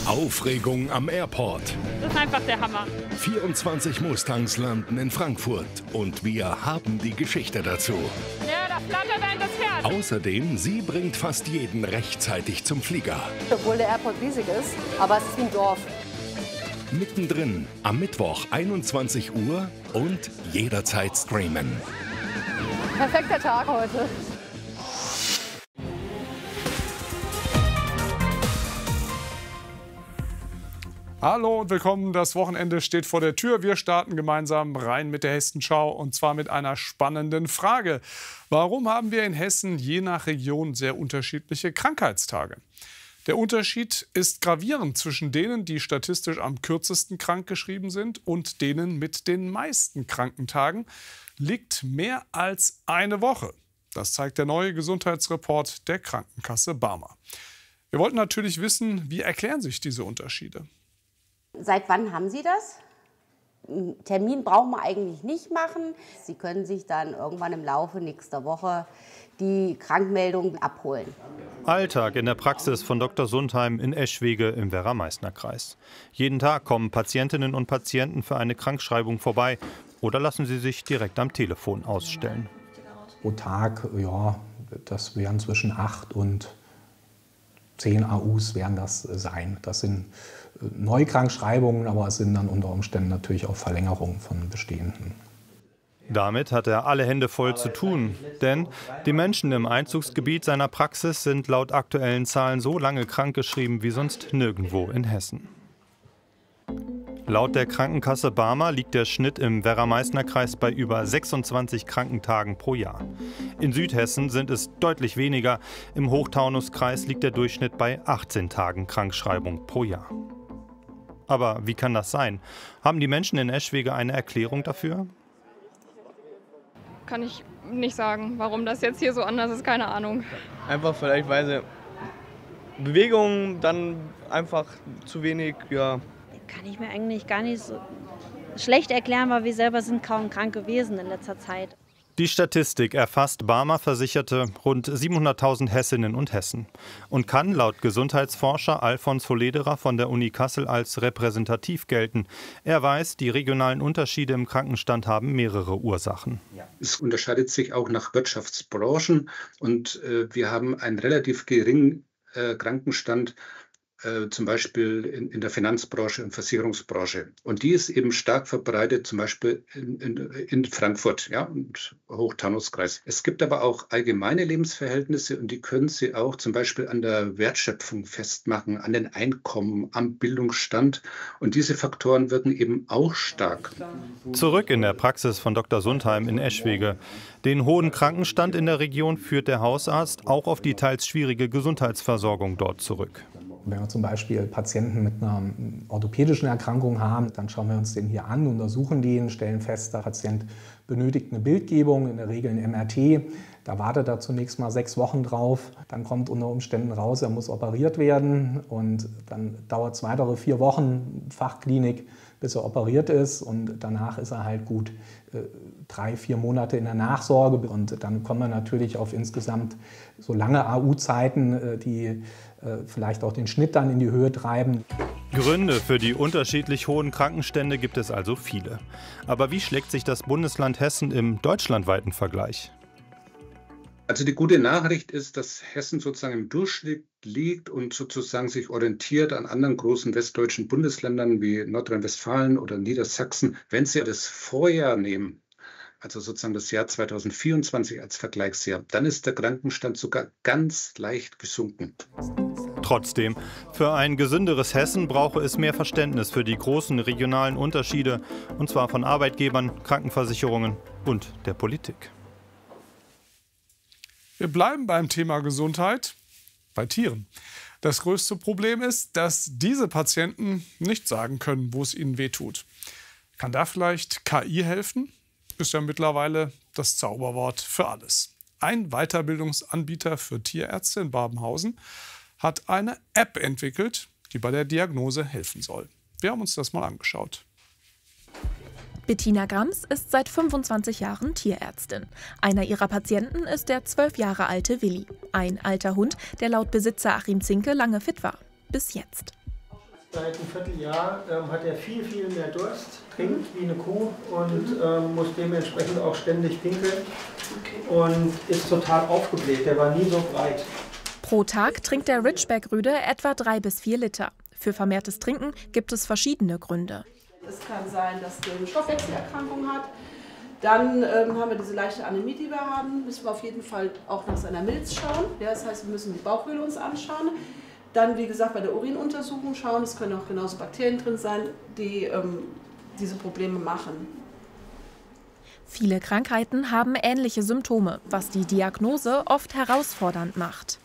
Aufregung am Airport. Das ist einfach der Hammer. 24 Mustangs landen in Frankfurt und wir haben die Geschichte dazu. Ja, da flattert einem das Herz. Außerdem, sie bringt fast jeden rechtzeitig zum Flieger. Obwohl der Airport riesig ist, aber es ist wie ein Dorf. Mittendrin am Mittwoch 21 Uhr und jederzeit streamen. Perfekter Tag heute. Hallo und willkommen, das Wochenende steht vor der Tür. Wir starten gemeinsam rein mit der Hessenschau und zwar mit einer spannenden Frage. Warum haben wir in Hessen je nach Region sehr unterschiedliche Krankheitstage? Der Unterschied ist gravierend zwischen denen, die statistisch am kürzesten krankgeschrieben sind und denen mit den meisten Krankentagen, liegt mehr als eine Woche. Das zeigt der neue Gesundheitsreport der Krankenkasse Barmer. Wir wollten natürlich wissen, wie erklären sich diese Unterschiede? Seit wann haben Sie das? Einen Termin brauchen wir eigentlich nicht machen. Sie können sich dann irgendwann im Laufe nächster Woche die Krankmeldung abholen. Alltag in der Praxis von Dr. Sundheim in Eschwege im Werra-Meißner-Kreis. Jeden Tag kommen Patientinnen und Patienten für eine Krankschreibung vorbei oder lassen sie sich direkt am Telefon ausstellen. Pro Tag, ja, das wären zwischen 8 und 10 AUs werden das sein. Das sind Neukrankschreibungen, aber es sind dann unter Umständen natürlich auch Verlängerungen von bestehenden. Damit hat er alle Hände voll zu tun, denn die Menschen im Einzugsgebiet seiner Praxis sind laut aktuellen Zahlen so lange krankgeschrieben wie sonst nirgendwo in Hessen. Laut der Krankenkasse Barmer liegt der Schnitt im Werra-Meißner-Kreis bei über 26 Krankentagen pro Jahr. In Südhessen sind es deutlich weniger. Im Hochtaunuskreis liegt der Durchschnitt bei 18 Tagen Krankschreibung pro Jahr. Aber wie kann das sein? Haben die Menschen in Eschwege eine Erklärung dafür? Kann ich nicht sagen, warum das jetzt hier so anders ist, keine Ahnung. Einfach vielleicht, weil sie Bewegung dann einfach zu wenig, ja. Kann ich mir eigentlich gar nicht so schlecht erklären, weil wir selber sind kaum krank gewesen in letzter Zeit. Die Statistik erfasst Barmer Versicherte rund 700.000 Hessinnen und Hessen und kann laut Gesundheitsforscher Alfons Hollederer von der Uni Kassel als repräsentativ gelten. Er weiß, die regionalen Unterschiede im Krankenstand haben mehrere Ursachen. Es unterscheidet sich auch nach Wirtschaftsbranchen und wir haben einen relativ geringen Krankenstand, zum Beispiel in der Finanzbranche und Versicherungsbranche. Und die ist eben stark verbreitet, zum Beispiel in Frankfurt, ja, und Hochtaunuskreis. Es gibt aber auch allgemeine Lebensverhältnisse und die können Sie auch zum Beispiel an der Wertschöpfung festmachen, an den Einkommen, am Bildungsstand. Und diese Faktoren wirken eben auch stark. Zurück in der Praxis von Dr. Sundheim in Eschwege. Den hohen Krankenstand in der Region führt der Hausarzt auch auf die teils schwierige Gesundheitsversorgung dort zurück. Wenn wir zum Beispiel Patienten mit einer orthopädischen Erkrankung haben, dann schauen wir uns den hier an, untersuchen den, stellen fest, der Patient benötigt eine Bildgebung, in der Regel ein MRT. Da wartet er zunächst mal 6 Wochen drauf. Dann kommt unter Umständen raus, er muss operiert werden. Und dann dauert es weitere 4 Wochen Fachklinik, bis er operiert ist. Und danach ist er halt gut 3-4 Monate in der Nachsorge. Und dann kommen wir natürlich auf insgesamt so lange AU-Zeiten, die vielleicht auch den Schnitt dann in die Höhe treiben. Gründe für die unterschiedlich hohen Krankenstände gibt es also viele. Aber wie schlägt sich das Bundesland Hessen im deutschlandweiten Vergleich? Also die gute Nachricht ist, dass Hessen sozusagen im Durchschnitt liegt und sozusagen sich orientiert an anderen großen westdeutschen Bundesländern wie Nordrhein-Westfalen oder Niedersachsen. Wenn Sie das Vorjahr nehmen, also sozusagen das Jahr 2024 als Vergleichsjahr, dann ist der Krankenstand sogar ganz leicht gesunken. Trotzdem, für ein gesünderes Hessen brauche es mehr Verständnis für die großen regionalen Unterschiede, und zwar von Arbeitgebern, Krankenversicherungen und der Politik. Wir bleiben beim Thema Gesundheit bei Tieren. Das größte Problem ist, dass diese Patienten nicht sagen können, wo es ihnen wehtut. Kann da vielleicht KI helfen? Ist ja mittlerweile das Zauberwort für alles. Ein Weiterbildungsanbieter für Tierärzte in Babenhausen hat eine App entwickelt, die bei der Diagnose helfen soll. Wir haben uns das mal angeschaut. Bettina Grams ist seit 25 Jahren Tierärztin. Einer ihrer Patienten ist der 12 Jahre alte Willi. Ein alter Hund, der laut Besitzer Achim Zinke lange fit war. Bis jetzt. Seit einem Vierteljahr hat er viel mehr Durst, trinkt wie eine Kuh und muss dementsprechend auch ständig pinkeln und ist total aufgebläht. Der war nie so breit. Pro Tag trinkt der Ridgeback-Rüde etwa 3 bis 4 Liter. Für vermehrtes Trinken gibt es verschiedene Gründe. Es kann sein, dass der eine Stoffwechselerkrankung hat. Dann haben wir diese leichte Anämie, die wir haben. Müssen wir auf jeden Fall auch nach seiner Milz schauen. Ja, das heißt, wir müssen die Bauchhöhle uns anschauen. Dann, wie gesagt, bei der Urinuntersuchung schauen. Es können auch genauso Bakterien drin sein, die diese Probleme machen. Viele Krankheiten haben ähnliche Symptome, was die Diagnose oft herausfordernd macht.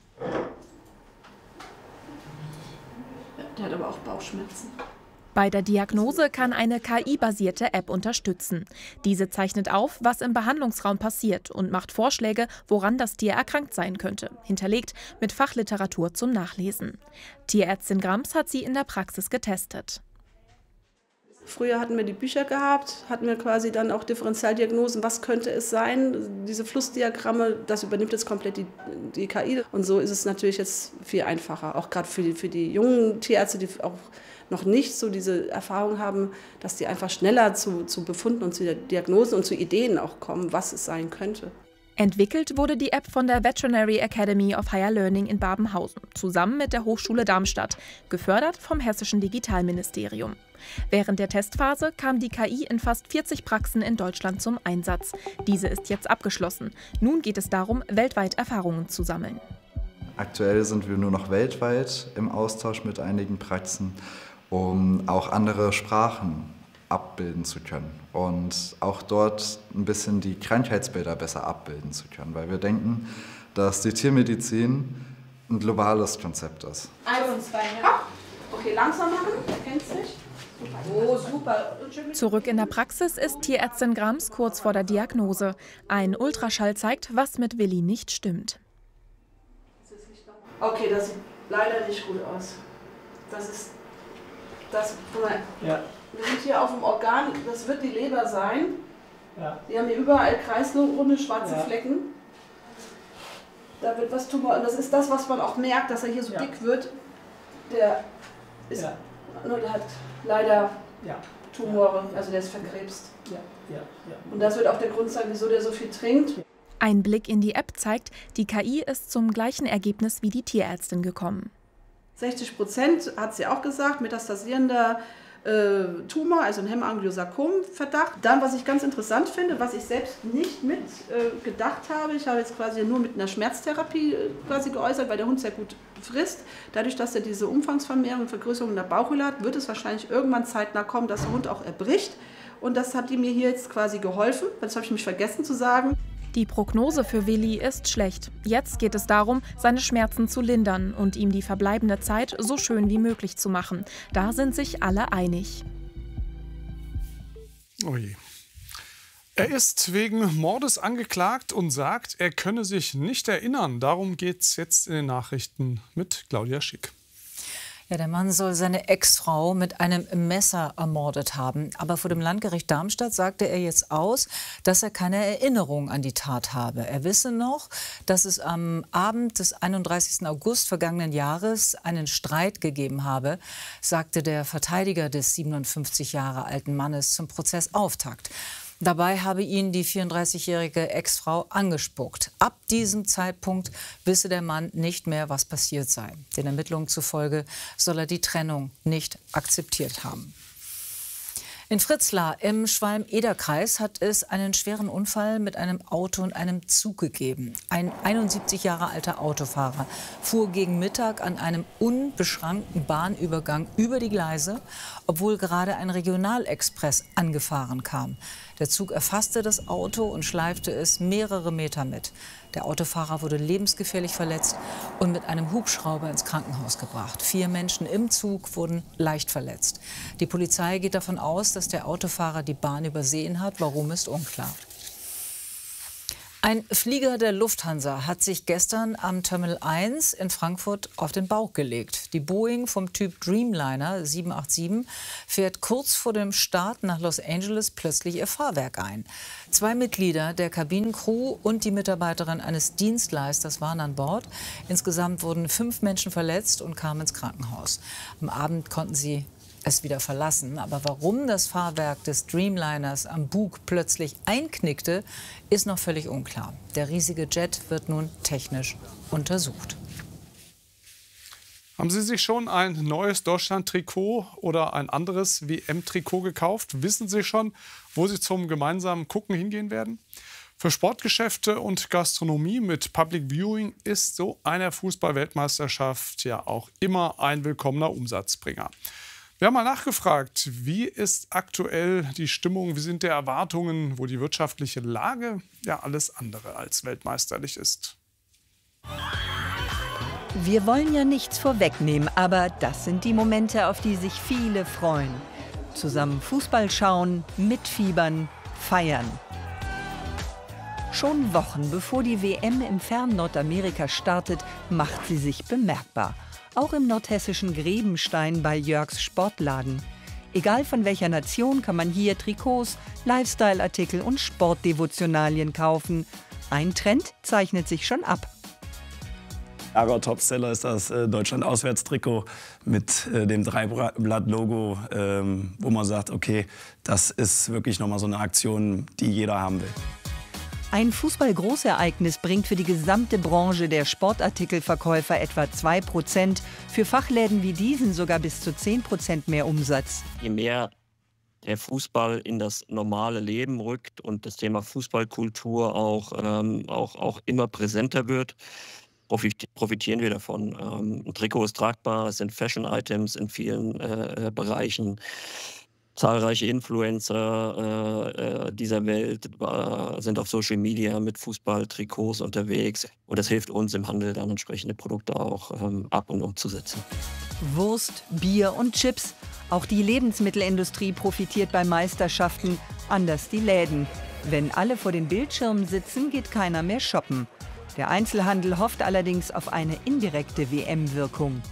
Der hat aber auch Bauchschmerzen. Bei der Diagnose kann eine KI-basierte App unterstützen. Diese zeichnet auf, was im Behandlungsraum passiert und macht Vorschläge, woran das Tier erkrankt sein könnte, hinterlegt mit Fachliteratur zum Nachlesen. Tierärztin Grams hat sie in der Praxis getestet. Früher hatten wir die Bücher gehabt, hatten wir quasi dann auch Differentialdiagnosen, was könnte es sein, diese Flussdiagramme, das übernimmt jetzt komplett die KI. Und so ist es natürlich jetzt viel einfacher, auch gerade für die jungen Tierärzte, die auch noch nicht so diese Erfahrung haben, dass die einfach schneller zu Befunden und zu Diagnosen und zu Ideen auch kommen, was es sein könnte. Entwickelt wurde die App von der Veterinary Academy of Higher Learning in Babenhausen, zusammen mit der Hochschule Darmstadt, gefördert vom Hessischen Digitalministerium. Während der Testphase kam die KI in fast 40 Praxen in Deutschland zum Einsatz. Diese ist jetzt abgeschlossen. Nun geht es darum, weltweit Erfahrungen zu sammeln. Aktuell sind wir nur noch weltweit im Austausch mit einigen Praxen, um auch andere Sprachen abbilden zu können und auch dort ein bisschen die Krankheitsbilder besser abbilden zu können, weil wir denken, dass die Tiermedizin ein globales Konzept ist. 1 und 2, ja. Okay, langsam machen, er kennt sich. Oh, super. Zurück in der Praxis ist Tierärztin Grams kurz vor der Diagnose. Ein Ultraschall zeigt, was mit Willi nicht stimmt. Okay, das sieht leider nicht gut aus. Guck mal, ja. Wir sind hier auf dem Organ, das wird die Leber sein. Ja. Die haben hier überall kreisrunde schwarze Flecken. Da wird was Tumor, und das ist das, was man auch merkt, dass er hier so dick wird. Der hat leider Tumore, also der ist verkrebst. Und das wird auch der Grund sein, wieso der so viel trinkt. Ein Blick in die App zeigt, die KI ist zum gleichen Ergebnis wie die Tierärztin gekommen. 60% hat sie auch gesagt, metastasierender Tumor, also ein Hämaangiosarkom-Verdacht. Dann, was ich ganz interessant finde, was ich selbst nicht mit gedacht habe, ich habe jetzt quasi nur mit einer Schmerztherapie quasi geäußert, weil der Hund sehr gut frisst. Dadurch, dass er diese Umfangsvermehrung und Vergrößerung in der Bauchhöhle hat, wird es wahrscheinlich irgendwann zeitnah kommen, dass der Hund auch erbricht. Und das hat die mir hier jetzt quasi geholfen. Das habe ich mich vergessen zu sagen. Die Prognose für Willi ist schlecht. Jetzt geht es darum, seine Schmerzen zu lindern und ihm die verbleibende Zeit so schön wie möglich zu machen. Da sind sich alle einig. Oh je. Er ist wegen Mordes angeklagt und sagt, er könne sich nicht erinnern. Darum geht es jetzt in den Nachrichten mit Claudia Schick. Ja, der Mann soll seine Ex-Frau mit einem Messer ermordet haben. Aber vor dem Landgericht Darmstadt sagte er jetzt aus, dass er keine Erinnerung an die Tat habe. Er wisse noch, dass es am Abend des 31. August vergangenen Jahres einen Streit gegeben habe, sagte der Verteidiger des 57 Jahre alten Mannes zum Prozessauftakt. Dabei habe ihn die 34-jährige Ex-Frau angespuckt. Ab diesem Zeitpunkt wisse der Mann nicht mehr, was passiert sei. Den Ermittlungen zufolge soll er die Trennung nicht akzeptiert haben. In Fritzlar im Schwalm-Eder-Kreis hat es einen schweren Unfall mit einem Auto und einem Zug gegeben. Ein 71 Jahre alter Autofahrer fuhr gegen Mittag an einem unbeschrankten Bahnübergang über die Gleise, obwohl gerade ein Regionalexpress angefahren kam. Der Zug erfasste das Auto und schleifte es mehrere Meter mit. Der Autofahrer wurde lebensgefährlich verletzt und mit einem Hubschrauber ins Krankenhaus gebracht. 4 Menschen im Zug wurden leicht verletzt. Die Polizei geht davon aus, dass der Autofahrer die Bahn übersehen hat. Warum, ist unklar. Ein Flieger der Lufthansa hat sich gestern am Terminal 1 in Frankfurt auf den Bauch gelegt. Die Boeing vom Typ Dreamliner 787 fährt kurz vor dem Start nach Los Angeles plötzlich ihr Fahrwerk ein. 2 Mitglieder der Kabinencrew und die Mitarbeiterin eines Dienstleisters waren an Bord. Insgesamt wurden 5 Menschen verletzt und kamen ins Krankenhaus. Am Abend konnten sie es wieder verlassen. Aber warum das Fahrwerk des Dreamliners am Bug plötzlich einknickte, ist noch völlig unklar. Der riesige Jet wird nun technisch untersucht. Haben Sie sich schon ein neues Deutschland-Trikot oder ein anderes WM-Trikot gekauft? Wissen Sie schon, wo Sie zum gemeinsamen Gucken hingehen werden? Für Sportgeschäfte und Gastronomie mit Public Viewing ist so eine Fußball-Weltmeisterschaft ja auch immer ein willkommener Umsatzbringer. Wir haben mal nachgefragt, wie ist aktuell die Stimmung, wie sind die Erwartungen, wo die wirtschaftliche Lage ja alles andere als weltmeisterlich ist. Wir wollen ja nichts vorwegnehmen, aber das sind die Momente, auf die sich viele freuen. Zusammen Fußball schauen, mitfiebern, feiern. Schon Wochen bevor die WM im fernen Nordamerika startet, macht sie sich bemerkbar. Auch im nordhessischen Grebenstein bei Jörgs Sportladen. Egal von welcher Nation kann man hier Trikots, Lifestyle-Artikel und Sportdevotionalien kaufen. Ein Trend zeichnet sich schon ab. Topseller ist das Deutschland-Auswärtstrikot mit dem Dreiblatt-Logo, wo man sagt, okay, das ist wirklich nochmal so eine Aktion, die jeder haben will. Ein Fußball-Großereignis bringt für die gesamte Branche der Sportartikelverkäufer etwa 2%, für Fachläden wie diesen sogar bis zu 10% mehr Umsatz. Je mehr der Fußball in das normale Leben rückt und das Thema Fußballkultur auch immer präsenter wird, profitieren wir davon. Ein Trikot ist tragbar, es sind Fashion-Items in vielen Bereichen. Zahlreiche Influencer dieser Welt sind auf Social Media mit Fußballtrikots unterwegs. Und das hilft uns im Handel, dann entsprechende Produkte auch ab- und umzusetzen. Wurst, Bier und Chips. Auch die Lebensmittelindustrie profitiert bei Meisterschaften, anders die Läden. Wenn alle vor den Bildschirmen sitzen, geht keiner mehr shoppen. Der Einzelhandel hofft allerdings auf eine indirekte WM-Wirkung.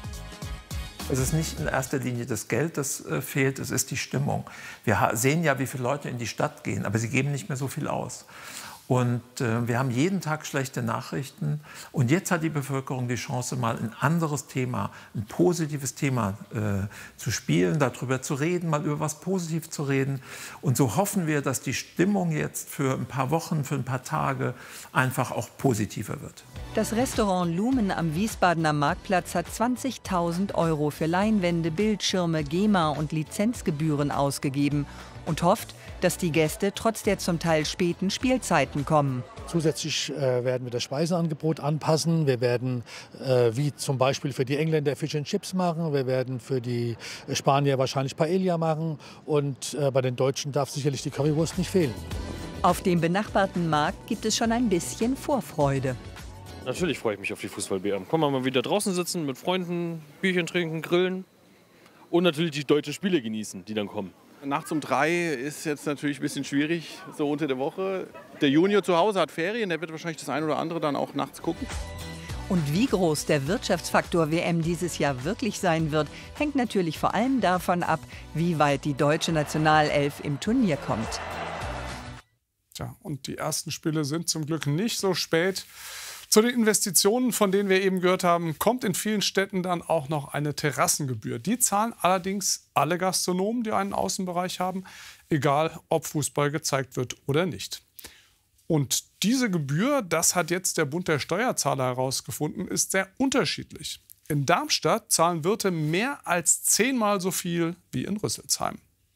Es ist nicht in erster Linie das Geld, das fehlt, es ist die Stimmung. Wir sehen ja, wie viele Leute in die Stadt gehen, aber sie geben nicht mehr so viel aus. Und wir haben jeden Tag schlechte Nachrichten. Und jetzt hat die Bevölkerung die Chance, mal ein anderes Thema, ein positives Thema zu spielen, darüber zu reden, mal über was Positives zu reden. Und so hoffen wir, dass die Stimmung jetzt für ein paar Wochen, für ein paar Tage einfach auch positiver wird. Das Restaurant Lumen am Wiesbadener Marktplatz hat 20.000 € für Leinwände, Bildschirme, GEMA und Lizenzgebühren ausgegeben und hofft, dass die Gäste trotz der zum Teil späten Spielzeiten kommen. Zusätzlich werden wir das Speiseangebot anpassen. Wir werden, wie zum Beispiel für die Engländer, Fish and Chips machen. Wir werden für die Spanier wahrscheinlich Paella machen. Und bei den Deutschen darf sicherlich die Currywurst nicht fehlen. Auf dem benachbarten Markt gibt es schon ein bisschen Vorfreude. Natürlich freue ich mich auf die Fußball-WM. Kann man mal wieder draußen sitzen, mit Freunden, Bierchen trinken, grillen und natürlich die deutschen Spiele genießen, die dann kommen. Nachts um 3 ist jetzt natürlich ein bisschen schwierig, so unter der Woche. Der Junior zu Hause hat Ferien, der wird wahrscheinlich das ein oder andere dann auch nachts gucken. Und wie groß der Wirtschaftsfaktor WM dieses Jahr wirklich sein wird, hängt natürlich vor allem davon ab, wie weit die deutsche Nationalelf im Turnier kommt. Tja, und die ersten Spiele sind zum Glück nicht so spät. Zu den Investitionen, von denen wir eben gehört haben, kommt in vielen Städten dann auch noch eine Terrassengebühr. Die zahlen allerdings alle Gastronomen, die einen Außenbereich haben, egal ob Fußball gezeigt wird oder nicht. Und diese Gebühr, das hat jetzt der Bund der Steuerzahler herausgefunden, ist sehr unterschiedlich. In Darmstadt zahlen Wirte mehr als 10-mal so viel wie in Rüsselsheim.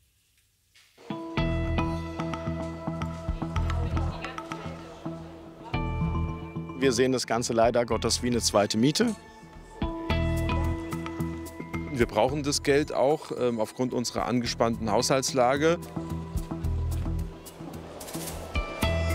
Wir sehen das Ganze leider Gottes wie eine zweite Miete. Wir brauchen das Geld auch aufgrund unserer angespannten Haushaltslage.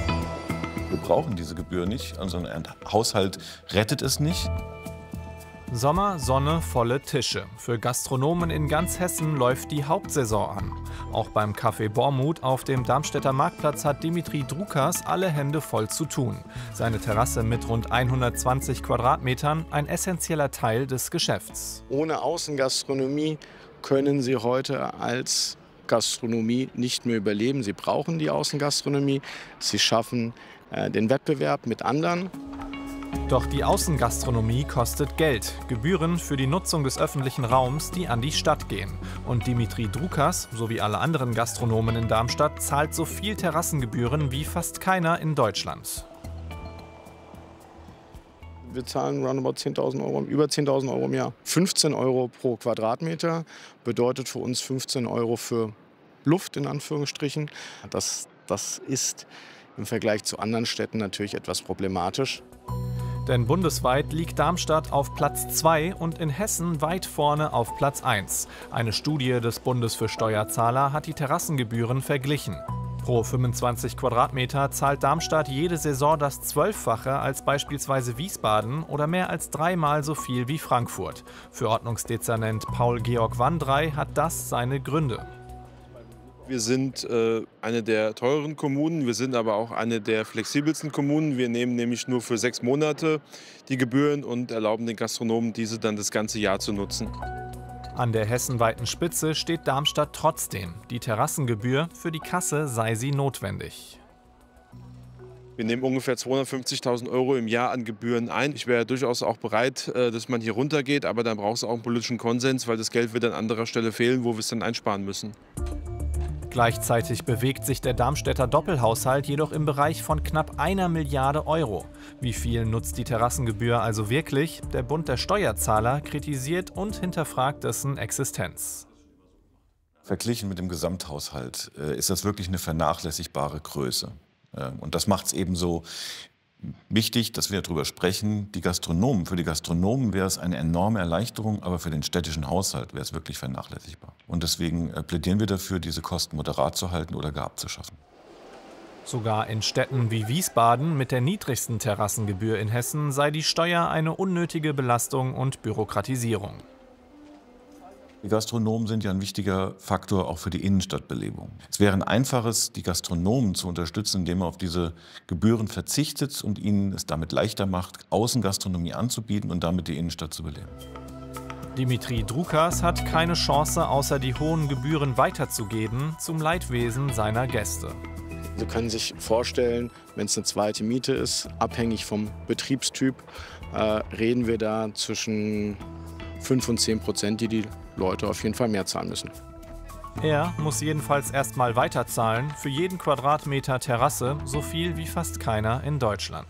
Wir brauchen diese Gebühr nicht, also ein Haushalt rettet es nicht. Sommer, Sonne, volle Tische. Für Gastronomen in ganz Hessen läuft die Hauptsaison an. Auch beim Café Bormuth auf dem Darmstädter Marktplatz hat Dimitri Drukas alle Hände voll zu tun. Seine Terrasse mit rund 120 Quadratmetern, ein essentieller Teil des Geschäfts. Ohne Außengastronomie können Sie heute als Gastronomie nicht mehr überleben. Sie brauchen die Außengastronomie. Sie schaffen den Wettbewerb mit anderen. Doch die Außengastronomie kostet Geld. Gebühren für die Nutzung des öffentlichen Raums, die an die Stadt gehen. Und Dimitri Drukas, sowie alle anderen Gastronomen in Darmstadt, zahlt so viel Terrassengebühren wie fast keiner in Deutschland. Wir zahlen roundabout 10.000 Euro, über 10.000 Euro im Jahr. 15 Euro pro Quadratmeter bedeutet für uns 15 Euro für Luft, in Anführungsstrichen. Das ist im Vergleich zu anderen Städten natürlich etwas problematisch. Denn bundesweit liegt Darmstadt auf Platz 2 und in Hessen weit vorne auf Platz 1. Eine Studie des Bundes für Steuerzahler hat die Terrassengebühren verglichen. Pro 25 Quadratmeter zahlt Darmstadt jede Saison das 12-fache als beispielsweise Wiesbaden oder mehr als 3-mal so viel wie Frankfurt. Für Ordnungsdezernent Paul-Georg Wandrey hat das seine Gründe. Wir sind eine der teureren Kommunen, wir sind aber auch eine der flexibelsten Kommunen. Wir nehmen nämlich nur für 6 Monate die Gebühren und erlauben den Gastronomen, diese dann das ganze Jahr zu nutzen. An der hessenweiten Spitze steht Darmstadt trotzdem. Die Terrassengebühr, für die Kasse sei sie notwendig. Wir nehmen ungefähr 250.000 Euro im Jahr an Gebühren ein. Ich wäre durchaus auch bereit, dass man hier runtergeht, aber dann braucht es auch einen politischen Konsens, weil das Geld wird an anderer Stelle fehlen, wo wir es dann einsparen müssen. Gleichzeitig bewegt sich der Darmstädter Doppelhaushalt jedoch im Bereich von knapp 1 Milliarde Euro. Wie viel nutzt die Terrassengebühr also wirklich? Der Bund der Steuerzahler kritisiert und hinterfragt dessen Existenz. Verglichen mit dem Gesamthaushalt ist das wirklich eine vernachlässigbare Größe. Und das macht es eben so wichtig, dass wir darüber sprechen. Für die Gastronomen wäre es eine enorme Erleichterung, aber für den städtischen Haushalt wäre es wirklich vernachlässigbar. Und deswegen plädieren wir dafür, diese Kosten moderat zu halten oder gar abzuschaffen. Sogar in Städten wie Wiesbaden mit der niedrigsten Terrassengebühr in Hessen sei die Steuer eine unnötige Belastung und Bürokratisierung. Die Gastronomen sind ja ein wichtiger Faktor auch für die Innenstadtbelebung. Es wäre ein einfaches, die Gastronomen zu unterstützen, indem man auf diese Gebühren verzichtet und ihnen es damit leichter macht, Außengastronomie anzubieten und damit die Innenstadt zu beleben. Dimitri Drukas hat keine Chance, außer die hohen Gebühren weiterzugeben, zum Leidwesen seiner Gäste. Sie können sich vorstellen, wenn es eine zweite Miete ist, abhängig vom Betriebstyp, reden wir da zwischen 5 und 10%, die Leute auf jeden Fall mehr zahlen müssen. Er muss jedenfalls erstmal weiterzahlen, für jeden Quadratmeter Terrasse so viel wie fast keiner in Deutschland.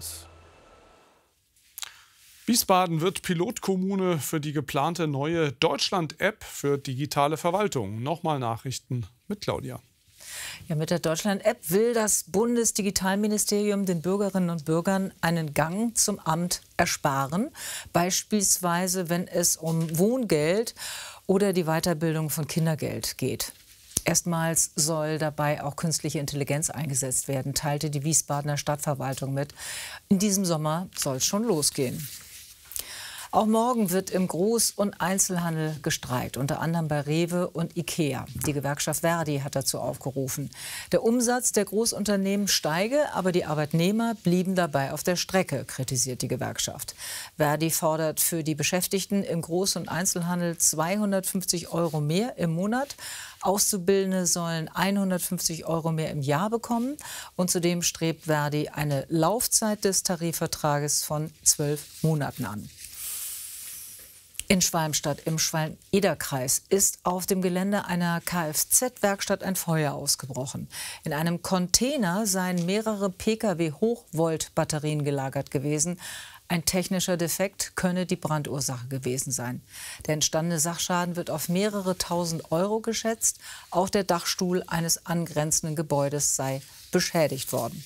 Wiesbaden wird Pilotkommune für die geplante neue Deutschland-App für digitale Verwaltung. Nochmal Nachrichten mit Claudia. Ja, mit der Deutschland-App will das Bundesdigitalministerium den Bürgerinnen und Bürgern einen Gang zum Amt ersparen. Beispielsweise, wenn es um Wohngeld oder die Weiterbildung von Kindergeld geht. Erstmals soll dabei auch künstliche Intelligenz eingesetzt werden, teilte die Wiesbadener Stadtverwaltung mit. In diesem Sommer soll es schon losgehen. Auch morgen wird im Groß- und Einzelhandel gestreikt, unter anderem bei Rewe und Ikea. Die Gewerkschaft Verdi hat dazu aufgerufen. Der Umsatz der Großunternehmen steige, aber die Arbeitnehmer blieben dabei auf der Strecke, kritisiert die Gewerkschaft. Verdi fordert für die Beschäftigten im Groß- und Einzelhandel 250 Euro mehr im Monat. Auszubildende sollen 150 Euro mehr im Jahr bekommen. Und zudem strebt Verdi eine Laufzeit des Tarifvertrages von 12 Monaten an. In Schwalmstadt im Schwalm-Eder-Kreis ist auf dem Gelände einer Kfz-Werkstatt ein Feuer ausgebrochen. In einem Container seien mehrere Pkw-Hochvolt-Batterien gelagert gewesen. Ein technischer Defekt könne die Brandursache gewesen sein. Der entstandene Sachschaden wird auf mehrere tausend Euro geschätzt. Auch der Dachstuhl eines angrenzenden Gebäudes sei beschädigt worden.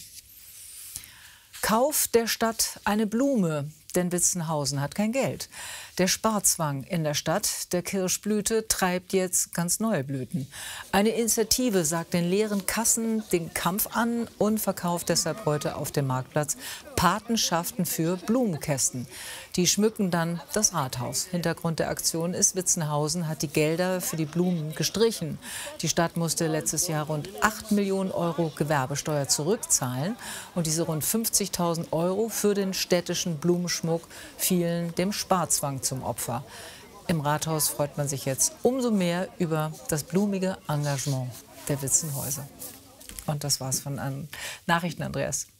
Kauf der Stadt eine Blume, denn Witzenhausen hat kein Geld. Der Sparzwang in der Stadt der Kirschblüte treibt jetzt ganz neue Blüten. Eine Initiative sagt den leeren Kassen den Kampf an und verkauft deshalb heute auf dem Marktplatz Patenschaften für Blumenkästen. Die schmücken dann das Rathaus. Hintergrund der Aktion ist, Witzenhausen hat die Gelder für die Blumen gestrichen. Die Stadt musste letztes Jahr rund 8 Millionen Euro Gewerbesteuer zurückzahlen. Und diese rund 50.000 Euro für den städtischen Blumenschmuck fielen dem Sparzwang zum Opfer. Im Rathaus freut man sich jetzt umso mehr über das blumige Engagement der Witzenhäuser. Und das war's von Nachrichten, Andreas.